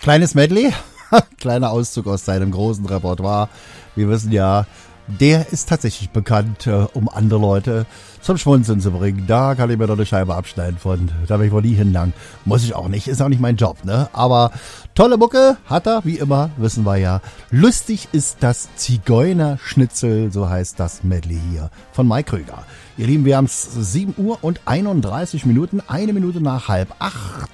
Kleines Medley, kleiner Auszug aus seinem großen Repertoire. Wir wissen ja, der ist tatsächlich bekannt, um andere Leute zum Schmunzeln zu bringen. Da kann ich mir doch eine Scheibe abschneiden von. Da will ich wohl nie hinlangen. Muss ich auch nicht, ist auch nicht mein Job, ne? Aber tolle Mucke hat er, wie immer, wissen wir ja. Lustig ist das Zigeunerschnitzel, so heißt das Medley hier von Mike Krüger. Ihr Lieben, wir haben es 7 Uhr und 31 Minuten, 1 Minute nach 7:30.